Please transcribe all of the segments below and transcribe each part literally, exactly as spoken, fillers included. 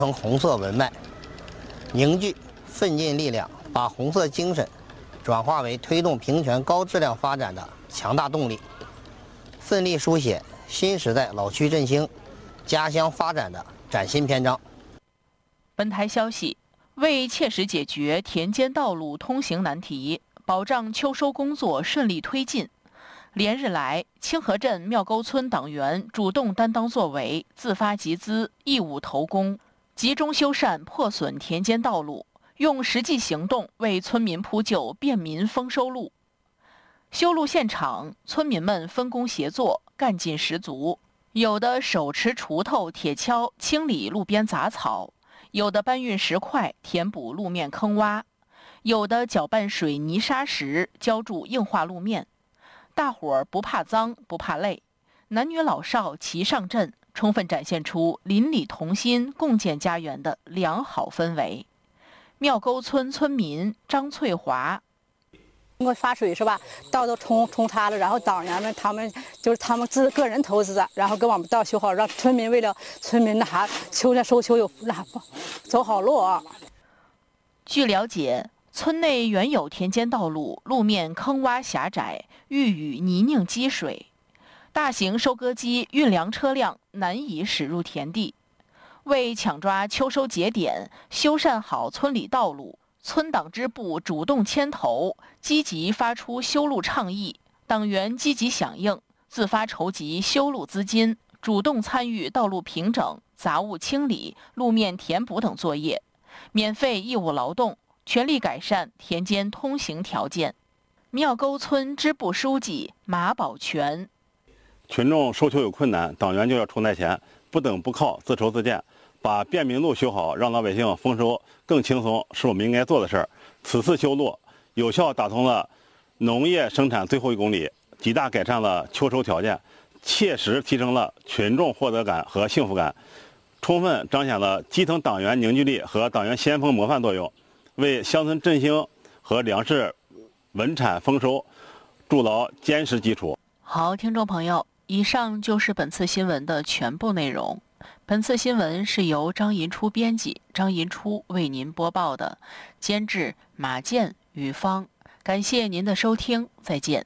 成红色文脉，凝聚奋进力量，把红色精神转化为推动平权高质量发展的强大动力，奋力书写新时代老区振兴、家乡发展的崭新篇章。 本台消息，为切实解决田间道路通行难题，保障秋收工作顺利推进，连日来，清河镇庙沟村党员主动担当作为，自发集资，义务投工，集中修缮破损田间道路，用实际行动为村民铺就便民丰收路。修路现场，村民们分工协作，干劲十足。有的手持锄头、铁锹清理路边杂草，有的搬运石块填补路面坑洼，有的搅拌水泥沙石浇筑硬化路面。大伙儿不怕脏，不怕累，男女老少齐上阵，充分展现出邻里同心、共建家园的良好氛围。庙沟村村民张翠华。 通过发水是吧，道都冲冲塌了，然后党员们他们就是他们自个人投资的，然后给我们道修好，让村民为了村民那啥秋天收秋有那走好路啊。 据了解，村内原有田间道路路面坑洼狭窄，遇雨泥泞积水，大型收割机运粮车辆难以驶入田地。为抢抓秋收节点，修缮好村里道路，村党支部主动牵头，积极发出修路倡议，党员积极响应，自发筹集修路资金，主动参与道路平整、杂物清理、路面填补等作业，免费义务劳动，全力改善田间通行条件。庙沟村支部书记马宝全： 群众收秋有困难，党员就要出台钱，不等不靠，自筹自建，把便民路修好，让老百姓丰收更轻松，是我们应该做的事儿。此次修路有效打通了农业生产最后一公里，极大改善了秋收条件，切实提升了群众获得感和幸福感，充分彰显了基层党员凝聚力和党员先锋模范作用，为乡村振兴和粮食稳产丰收筑牢坚实基础。 好，听众朋友，以上就是本次新闻的全部内容。本次新闻是由张银初编辑，张银初为您播报的，监制马健、雨芳。感谢您的收听，再见。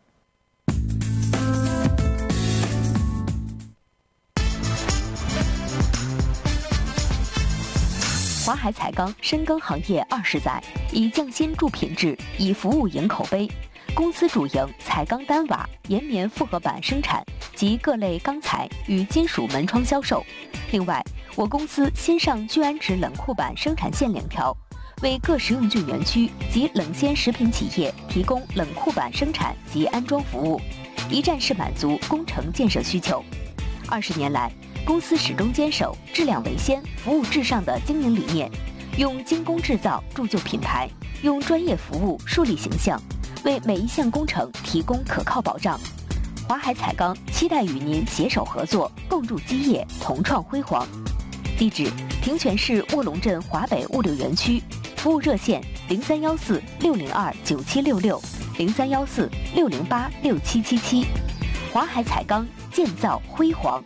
华海彩钢深耕行业二十载，以匠心铸品质，以服务赢口碑。公司主营彩钢单瓦、岩棉复合板生产及各类钢材与金属门窗销售。另外，我公司新上聚氨酯冷库板生产线两条，为各食用菌园区及冷鲜食品企业提供冷库板生产及安装服务，一站式满足工程建设需求。二十年来，公司始终坚守质量为先、服务至上的经营理念，用精工制造铸就品牌，用专业服务树立形象，为每一项工程提供可靠保障。华海彩钢期待与您携手合作，共筑基业，同创辉煌。地址：平泉市卧龙镇华北物流园区，服务热线：零三幺四六零二九七六六，零三幺四六零八六七七七。华海彩钢，建造辉煌。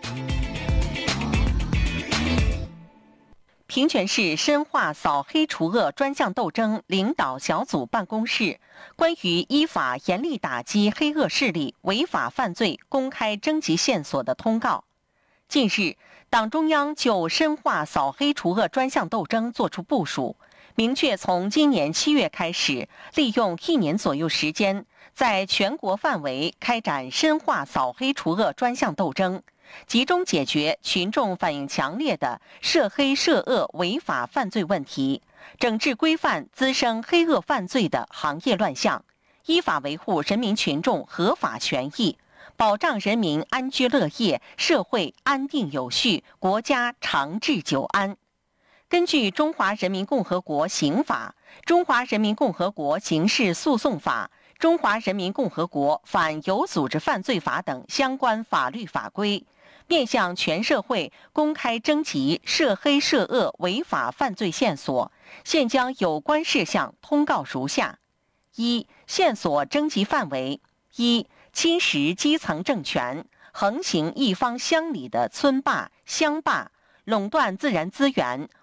平泉市深化扫黑除恶专项斗争领导小组办公室关于依法严厉打击黑恶势力违法犯罪公开征集线索的通告。近日，党中央就深化扫黑除恶专项斗争作出部署，明确从今年七月开始，利用一年左右时间，在全国范围开展深化扫黑除恶专项斗争，集中解决群众反映强烈的涉黑涉恶违法犯罪问题，整治规范滋生黑恶犯罪的行业乱象，依法维护人民群众合法权益，保障人民安居乐业，社会安定有序，国家长治久安。根据《中华人民共和国刑法》、《中华人民共和国刑事诉讼法》、《中华人民共和国反有组织犯罪法》等相关法律法规，面向全社会公开征集涉黑涉恶违法犯罪线索，现将有关事项通告如下：一、线索征集范围：一、侵蚀基层政权、横行一方乡里的村霸、乡霸，垄断自然资源，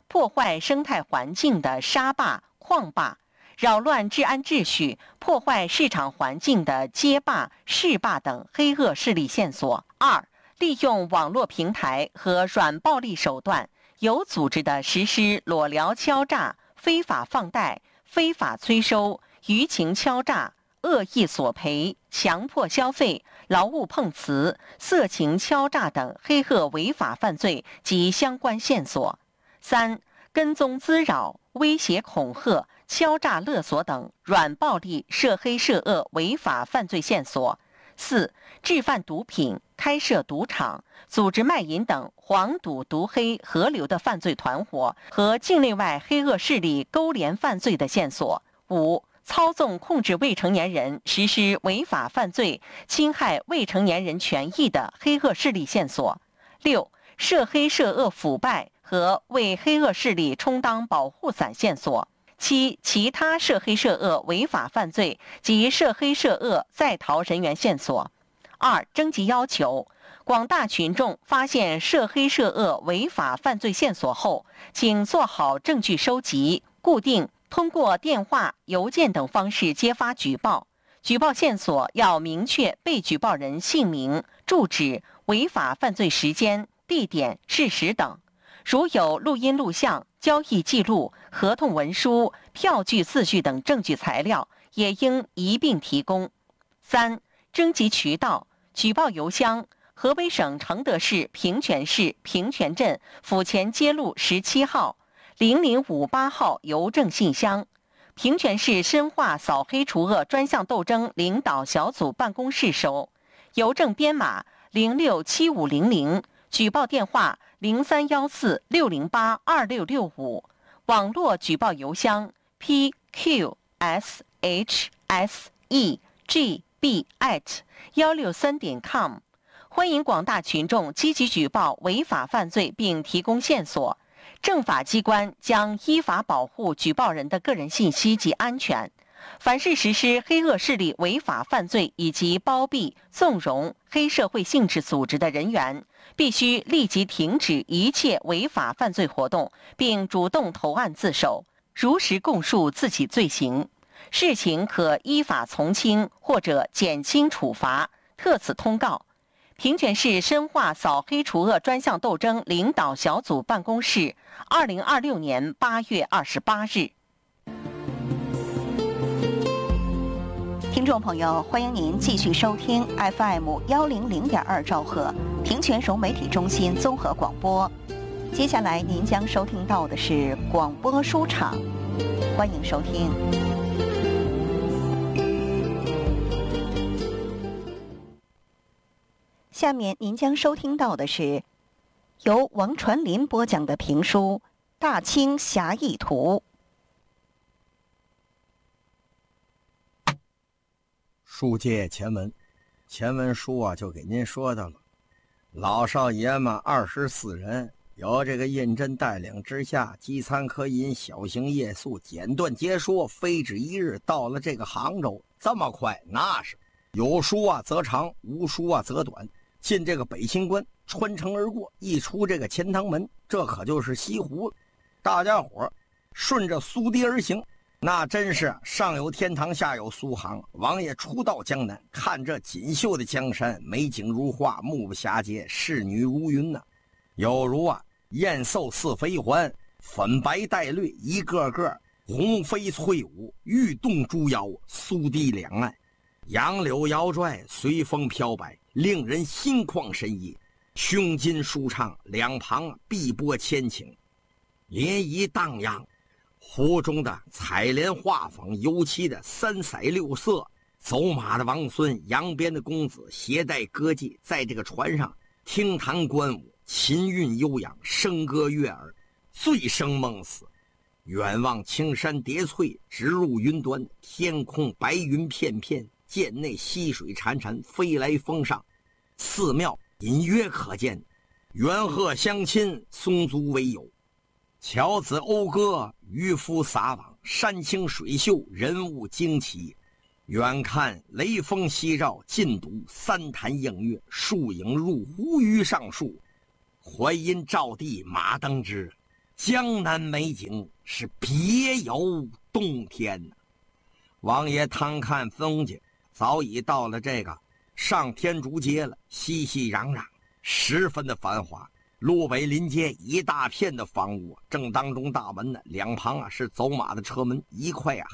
破坏生态环境的沙坝、矿坝，扰乱治安秩序、破坏市场环境的街霸、市霸等黑恶势力线索。二、利用网络平台和软暴力手段，有组织地实施裸聊敲诈、非法放贷、非法催收、舆情敲诈、恶意索赔、强迫消费、劳务碰瓷、色情敲诈等黑恶违法犯罪及相关线索。三、跟踪滋扰、威胁恐吓、敲诈勒索等软暴力涉黑涉恶违法犯罪线索。四、制贩毒品、开设赌场、组织卖淫等黄赌毒黑合流的犯罪团伙和境内外黑恶势力勾连犯罪的线索。五、操纵控制未成年人实施违法犯罪、侵害未成年人权益的黑恶势力线索。六、涉黑涉恶腐败和为黑恶势力充当保护伞线索。七、其他涉黑涉恶违法犯罪及涉黑涉恶在逃人员线索。二、征集要求，广大群众发现涉黑涉恶违法犯罪线索后，请做好证据收集，固定通过电话、邮件等方式揭发举报。举报线索要明确被举报人姓名、住址、违法犯罪时间、地点、事实等。如有录音录像、交易记录、合同文书、票据字据等证据材料，也应一并提供。三、征集渠道，举报邮箱：河北省承德市平泉市平泉镇府前街路十七号零零五八号邮政信箱，平泉市深化扫黑除恶专项斗争领导小组办公室收，邮政编码零六七五零零，举报电话零三幺四六零八二六六五，网络举报邮箱 p q s h s e g b at 幺六三点 com。欢迎广大群众积极举报违法犯罪并提供线索，政法机关将依法保护举报人的个人信息及安全。凡是实施黑恶势力违法犯罪以及包庇、纵容黑社会性质组织的人员，必须立即停止一切违法犯罪活动，并主动投案自首，如实供述自己罪行。事情可依法从轻或者减轻处罚，特此通告。平泉市深化扫黑除恶专项斗争领导小组办公室，二零二六年八月二十八日。 听众朋友，欢迎您继续收听 F M 幺零零点二兆赫平泉省媒体中心综合广播。接下来您将收听到的是广播书场，欢迎收听。下面您将收听到的是由王传林播讲的评书《大清侠义图》。 书接前文，前文书啊就给您说到了，老少爷们二十四人，由这个胤禛带领之下，饥餐渴饮，小行夜宿，简短结说，非止一日到了这个杭州。这么快？那是有书啊则长，无书啊则短。进这个北清关，穿城而过，一出这个钱塘门，这可就是西湖了。大家伙顺着苏堤而行，那真是上有天堂，下有苏杭。王爷初到江南，看这锦绣的江山，美景如画，目不暇接，仕女如云呐、啊，有如啊燕寿似飞环，粉白带绿，一个个红飞翠舞，玉动珠腰，苏堤两岸杨柳摇拽，随风飘摆，令人心旷神怡，胸襟舒畅，两旁碧波千顷，涟漪荡漾，湖中的彩莲画舫，油漆的三彩六色，走马的王孙，扬鞭的公子，携带歌伎，在这个船上听弹观舞，琴韵悠扬，笙歌悦耳，醉生梦死。远望青山叠翠，直入云端，天空白云片片，涧内溪水潺潺，飞来峰上，寺庙隐约可见，猿鹤相亲，松足为友，樵子讴歌，渔夫撒网，山清水秀，人物惊奇。远看雷锋夕照，近睹三潭映月，树影入湖，鱼上树，淮阴照地马当之， 江南美景是别有洞天呐。王爷探看风景，早已到了这个上天竺街了，熙熙攘攘，十分的繁华。路北临街，一大片的房屋，正当中大门呢，两旁啊是走马的车门，一块啊